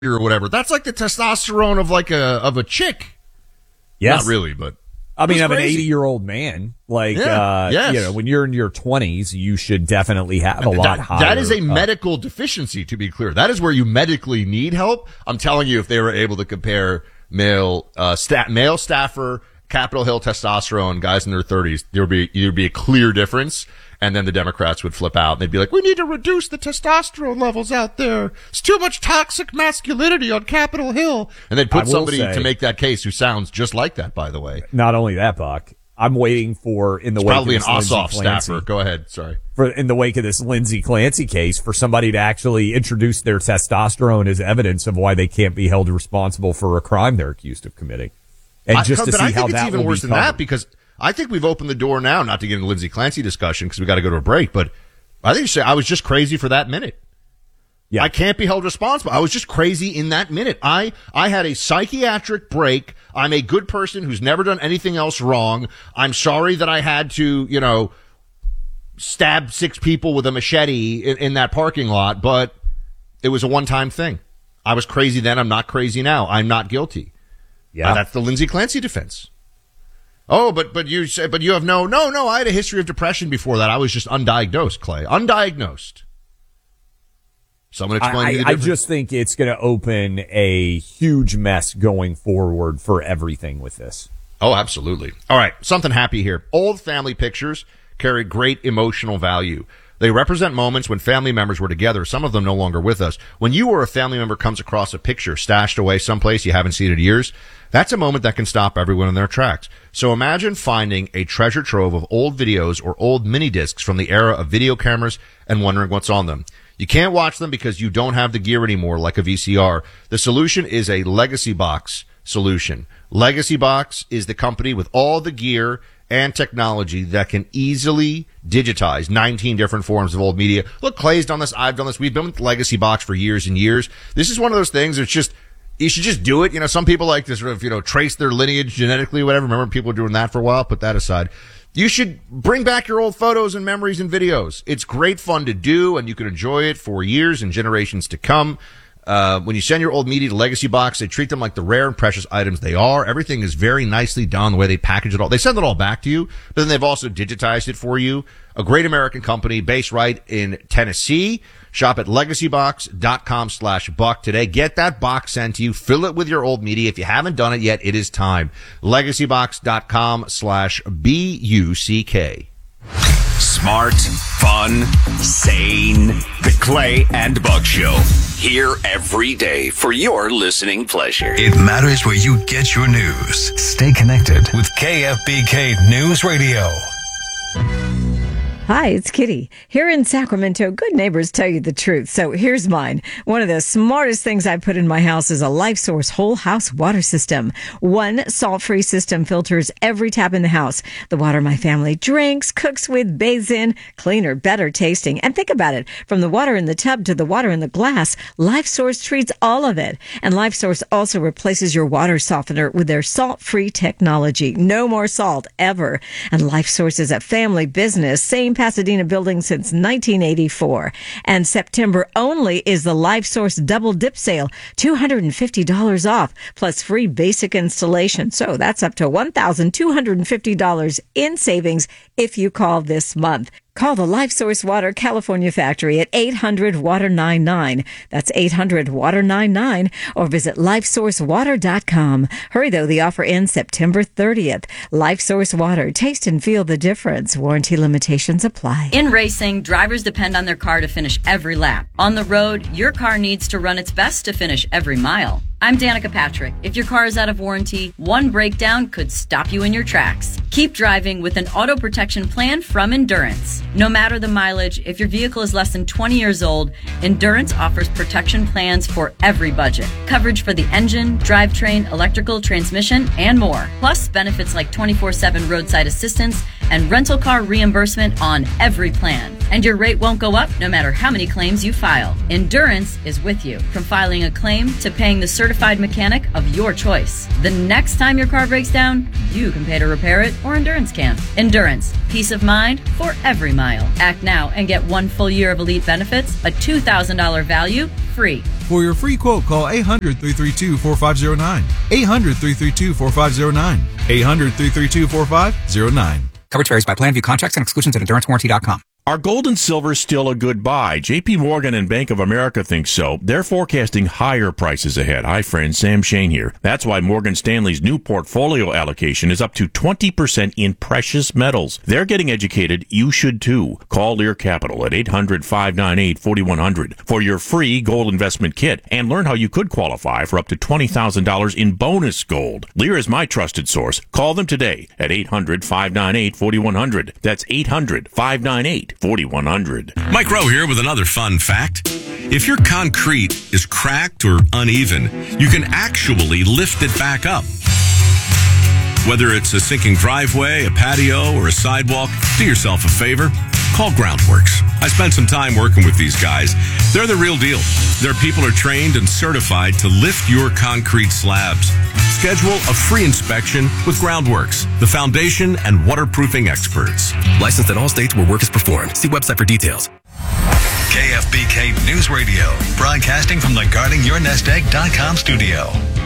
or whatever. That's like the testosterone of a chick. Yes. Not really, but I mean, of an crazy. 80-year-old man. Like, yes. when you're in your 20s, you should definitely have a lot higher. That is a medical deficiency, to be clear. That is where you medically need help. I'm telling you, if they were able to compare male staffer, Capitol Hill testosterone, guys in their 30s, there'd be a clear difference. And then the Democrats would flip out and they'd be like, we need to reduce the testosterone levels out there. It's too much toxic masculinity on Capitol Hill. And they'd put somebody to make that case who sounds just like that, by the way. Not only that, Buck, I'm waiting for, in the wake of this probably an Ossoff Lindsey Clancy, staffer. Go ahead. Sorry. In the wake of this Lindsey Clancy case, for somebody to actually introduce their testosterone as evidence of why they can't be held responsible for a crime they're accused of committing. And I think it's even worse than covered. that, because I think we've opened the door now, not to get into Lindsey Clancy discussion because we got to go to a break, but I think you say I was just crazy for that minute. Yeah. I can't be held responsible. I was just crazy in that minute. I had a psychiatric break. I'm a good person who's never done anything else wrong. I'm sorry that I had to, stab 6 people with a machete in that parking lot, but it was a one-time thing. I was crazy then. I'm not crazy now. I'm not guilty. Yeah. That's the Lindsey Clancy defense. Oh, but you have no. I had a history of depression before that. I was just undiagnosed, Clay. Undiagnosed. Someone explain me the difference. I just think it's going to open a huge mess going forward for everything with this. Oh, absolutely. All right, something happy here. Old family pictures carry great emotional value. They represent moments when family members were together, some of them no longer with us. When you or a family member comes across a picture stashed away someplace you haven't seen in years, that's a moment that can stop everyone in their tracks. So imagine finding a treasure trove of old videos or old mini discs from the era of video cameras and wondering what's on them. You can't watch them because you don't have the gear anymore, like a VCR. The solution is a Legacy Box solution. Legacy Box is the company with all the gear and technology that can easily digitize 19 different forms of old media. Look, Clay's done this. I've done this. We've been with Legacy Box for years and years. This is one of those things that's just, you should just do it. Some people like to sort of, trace their lineage genetically, whatever. Remember people were doing that for a while? Put that aside. You should bring back your old photos and memories and videos. It's great fun to do, and you can enjoy it for years and generations to come. When you send your old media to Legacy Box, they treat them like the rare and precious items they are. Everything is very nicely done, the way they package it all. They send it all back to you, but then they've also digitized it for you. A great American company based right in Tennessee. Shop at legacybox.com/buck today. Get that box sent to you. Fill it with your old media. If you haven't done it yet, it is time. legacybox.com/BUCK. Smart, fun, sane. The Clay and Buck Show. Here every day for your listening pleasure. It matters where you get your news. Stay connected with KFBK News Radio. Hi, it's Kitty. Here in Sacramento, good neighbors tell you the truth. So here's mine. One of the smartest things I put in my house is a LifeSource whole house water system. One salt-free system filters every tap in the house. The water my family drinks, cooks with, bathes in, cleaner, better tasting. And think about it. From the water in the tub to the water in the glass, LifeSource treats all of it. And LifeSource also replaces your water softener with their salt-free technology. No more salt, ever. And LifeSource is a family business. Same Pasadena building since 1984. And September only is the LifeSource Double Dip Sale, $250 off, plus free basic installation. So that's up to $1,250 in savings if you call this month. Call the LifeSource Water California factory at 800-WATER-99. That's 800-WATER-99, or visit LifeSourceWater.com. Hurry, though. The offer ends September 30th. LifeSource Water. Taste and feel the difference. Warranty limitations apply. In racing, drivers depend on their car to finish every lap. On the road, your car needs to run its best to finish every mile. I'm Danica Patrick. If your car is out of warranty, one breakdown could stop you in your tracks. Keep driving with an auto protection plan from Endurance. No matter the mileage, if your vehicle is less than 20 years old, Endurance offers protection plans for every budget. Coverage for the engine, drivetrain, electrical, transmission, and more. Plus benefits like 24/7 roadside assistance and rental car reimbursement on every plan. And your rate won't go up no matter how many claims you file. Endurance is with you, from filing a claim to paying the certified mechanic of your choice. The next time your car breaks down, you can pay to repair it, or Endurance can. Endurance, peace of mind for every mile. Act now and get 1 full year of elite benefits, a $2,000 value, free. For your free quote, call 800-332-4509. 800-332-4509. 800-332-4509. Coverage varies by plan. View contracts and exclusions at endurancewarranty.com. Are gold and silver still a good buy? JP Morgan and Bank of America think so. They're forecasting higher prices ahead. Hi, friends. Sam Shane here. That's why Morgan Stanley's new portfolio allocation is up to 20% in precious metals. They're getting educated. You should too. Call Lear Capital at 800-598-4100 for your free gold investment kit and learn how you could qualify for up to $20,000 in bonus gold. Lear is my trusted source. Call them today at 800-598-4100. That's 800-598-4100. Mike Rowe here with another fun fact. If your concrete is cracked or uneven, you can actually lift it back up. Whether it's a sinking driveway, a patio, or a sidewalk, do yourself a favor. Call Groundworks. I spent some time working with these guys. They're the real deal. Their people are trained and certified to lift your concrete slabs. Schedule a free inspection with Groundworks, the foundation and waterproofing experts. Licensed in all states where work is performed. See website for details. KFBK News Radio, broadcasting from the GuardingYourNestEgg.com studio.